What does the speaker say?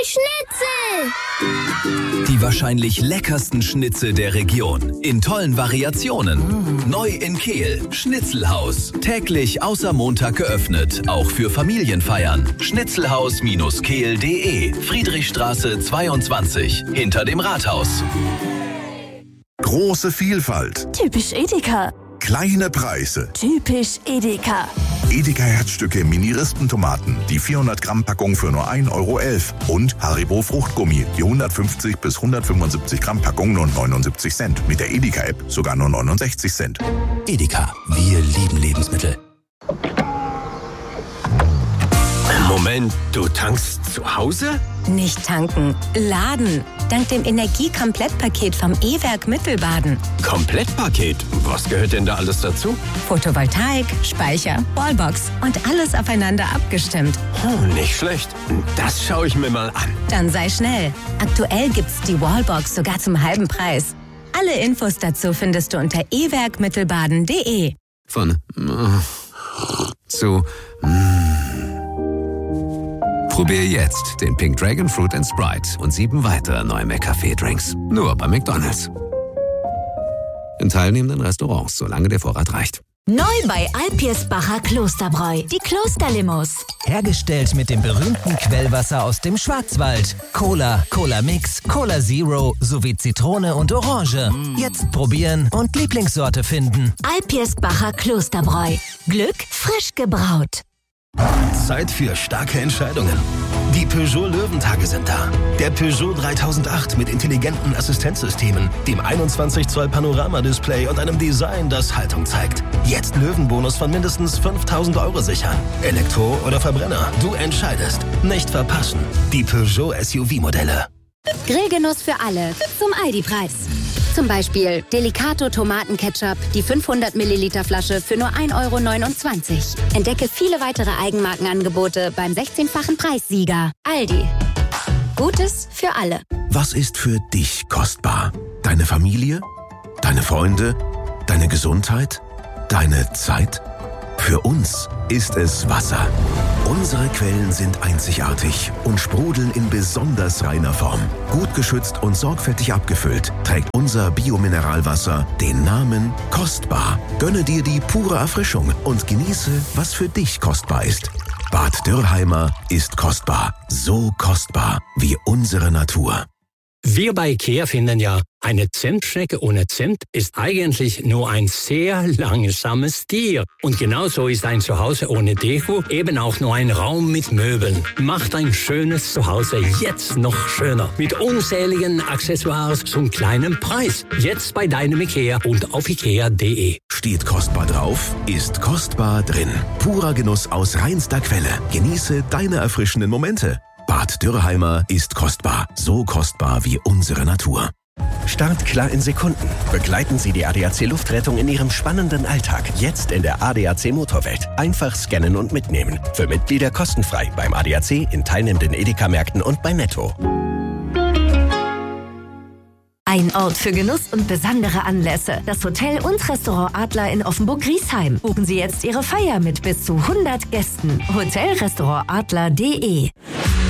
Schnitzel! Die wahrscheinlich leckersten Schnitzel der Region. In tollen Variationen. Neu in Kehl. Schnitzelhaus. Täglich außer Montag geöffnet. Auch für Familienfeiern. Schnitzelhaus-kehl.de. Friedrichstraße 22. Hinter dem Rathaus. Große Vielfalt. Typisch Edeka. Kleine Preise. Typisch Edeka. Edeka Herzstücke Mini-Rispentomaten. Die 400-Gramm-Packung für nur 1,11 € und Haribo Fruchtgummi. Die 150 bis 175 Gramm Packung nur 79 Cent. Mit der Edeka-App sogar nur 69 Cent. Edeka, wir lieben Lebensmittel. Moment, du tankst zu Hause? Nicht tanken, laden. Dank dem Energie-Komplettpaket vom E-Werk Mittelbaden. Komplettpaket? Was gehört denn da alles dazu? Photovoltaik, Speicher, Wallbox und alles aufeinander abgestimmt. Nicht schlecht. Das schaue ich mir mal an. Dann sei schnell. Aktuell gibt's die Wallbox sogar zum halben Preis. Alle Infos dazu findest du unter ewerkmittelbaden.de. Von zu Probier jetzt den Pink Dragon Fruit & Sprite und 7 weitere neue McCafé-Drinks. Nur bei McDonald's. In teilnehmenden Restaurants, solange der Vorrat reicht. Neu bei Alpirsbacher Klosterbräu. Die Klosterlimos. Hergestellt mit dem berühmten Quellwasser aus dem Schwarzwald. Cola, Cola Mix, Cola Zero sowie Zitrone und Orange. Jetzt probieren und Lieblingssorte finden. Alpirsbacher Klosterbräu. Glück frisch gebraut. Zeit für starke Entscheidungen. Die Peugeot Löwentage sind da. Der Peugeot 3008 mit intelligenten Assistenzsystemen, dem 21 Zoll Panoramadisplay und einem Design, das Haltung zeigt. Jetzt Löwenbonus von mindestens 5.000 € sichern. Elektro oder Verbrenner, du entscheidest. Nicht verpassen. Die Peugeot SUV-Modelle. Grillgenuss für alle zum Aldi-Preis. Zum Beispiel Delicato Tomatenketchup, die 500 Milliliter Flasche für nur 1,29 €. Entdecke viele weitere Eigenmarkenangebote beim 16-fachen Preissieger. Aldi. Gutes für alle. Was ist für dich kostbar? Deine Familie? Deine Freunde? Deine Gesundheit? Deine Zeit? Für uns ist es Wasser. Unsere Quellen sind einzigartig und sprudeln in besonders reiner Form. Gut geschützt und sorgfältig abgefüllt trägt unser Biomineralwasser den Namen Kostbar. Gönne dir die pure Erfrischung und genieße, was für dich kostbar ist. Bad Dürrheimer ist kostbar. So kostbar wie unsere Natur. Wir bei IKEA finden ja, eine Zimtschnecke ohne Zimt ist eigentlich nur ein sehr langsames Tier. Und genauso ist ein Zuhause ohne Deko eben auch nur ein Raum mit Möbeln. Macht ein schönes Zuhause jetzt noch schöner. Mit unzähligen Accessoires zum kleinen Preis. Jetzt bei deinem IKEA und auf ikea.de. Steht kostbar drauf, ist kostbar drin. Purer Genuss aus reinster Quelle. Genieße deine erfrischenden Momente. Bad Dürrheimer ist kostbar. So kostbar wie unsere Natur. Start klar in Sekunden. Begleiten Sie die ADAC Luftrettung in Ihrem spannenden Alltag. Jetzt in der ADAC Motorwelt. Einfach scannen und mitnehmen. Für Mitglieder kostenfrei beim ADAC, in teilnehmenden Edeka-Märkten und bei Netto. Ein Ort für Genuss und besondere Anlässe. Das Hotel und Restaurant Adler in Offenburg-Griesheim. Buchen Sie jetzt Ihre Feier mit bis zu 100 Gästen. Hotelrestaurantadler.de